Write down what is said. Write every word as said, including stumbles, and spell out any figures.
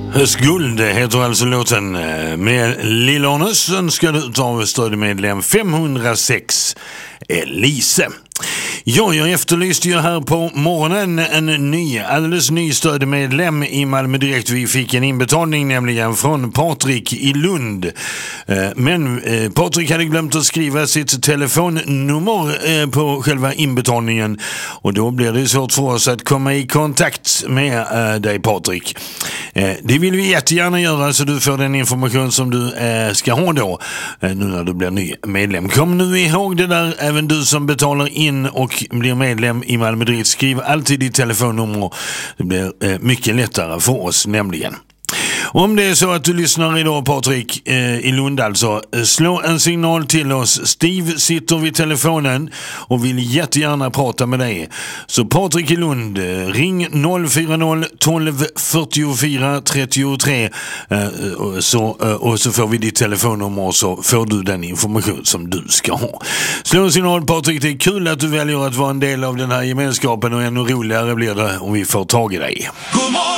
Höstguld heter alltså låten med Lill-Arnes, önskad utav stödmedlem femhundrasex Elise. Ja, jag efterlyste ju här på morgonen en ny, alldeles ny stödmedlem i Malmö Direkt. Vi fick en inbetalning nämligen från Patrik i Lund. Men Patrik hade glömt att skriva sitt telefonnummer på själva inbetalningen. Och då blir det svårt för oss att komma i kontakt med dig, Patrik. Det vill vi jättegärna göra, så du får den information som du ska ha då nu när du blir ny medlem. Kom nu ihåg det där, även du som betalar in och blir medlem i Malmö Direkt. Skriv alltid ditt telefonnummer. Det blir eh, mycket lättare för oss nämligen. Om det är så att du lyssnar idag, Patrik, eh, i Lund alltså, slå en signal till oss. Steve sitter vid telefonen och vill jättegärna prata med dig. Så Patrik i Lund, eh, ring noll fyra noll tolv fyrtiofyra trettiotre eh, och, så, eh, och så får vi ditt telefonnummer och så får du den information som du ska ha. Slå en signal, Patrik. Det är kul att du väljer att vara en del av den här gemenskapen, och ännu roligare blir det om vi får tag i dig.